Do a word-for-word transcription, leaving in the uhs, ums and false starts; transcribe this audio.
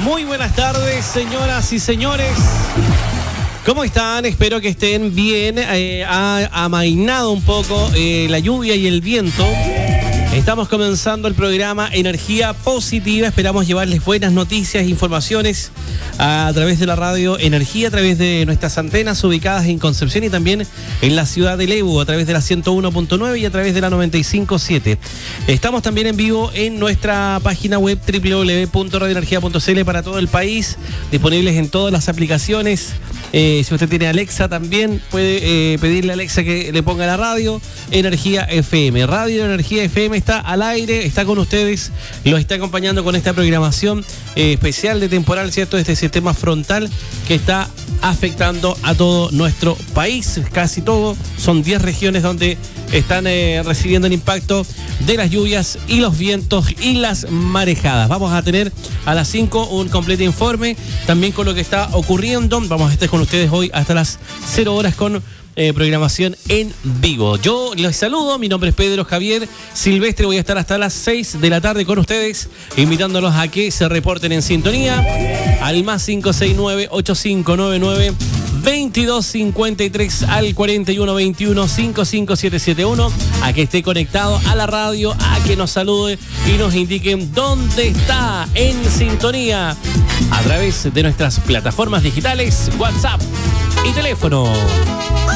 Muy buenas tardes, señoras y señores. ¿Cómo están? Espero que estén bien. Eh, ha amainado un poco eh, la lluvia y el viento. Estamos comenzando el programa Energía Positiva. Esperamos llevarles buenas noticias e informaciones a través de la radio Energía, a través de nuestras antenas ubicadas en Concepción y también en la ciudad de Lebu, a través de la ciento uno punto nueve y a través de la noventa y cinco punto siete. Estamos también en vivo en nuestra página web doble u doble u doble u punto radio energía punto c l para todo el país, disponibles en todas las aplicaciones. Eh, si usted tiene Alexa también puede eh, pedirle a Alexa que le ponga la radio Energía F M. Radio Energía F M está al aire, está con ustedes, los está acompañando con esta programación eh, especial de temporal, ¿cierto? Este sistema frontal que está afectando a todo nuestro país, casi todo. Son diez regiones donde están eh, recibiendo el impacto de las lluvias y los vientos y las marejadas. Vamos a tener a las cinco un completo informe también con lo que está ocurriendo. Vamos a estar con ustedes hoy hasta las cero horas con eh, programación en vivo. Yo les saludo, mi nombre es Pedro Javier Silvestre, voy a estar hasta las seis de la tarde con ustedes, invitándolos a que se reporten en sintonía al más cinco seis nueve, ocho cinco nueve nueve, veintidós cincuenta y tres, al cuarenta y uno veintiuno, cincuenta y cinco setecientos setenta y uno, a que esté conectado a la radio, a que nos salude y nos indiquen dónde está en sintonía a través de nuestras plataformas digitales, WhatsApp y teléfono.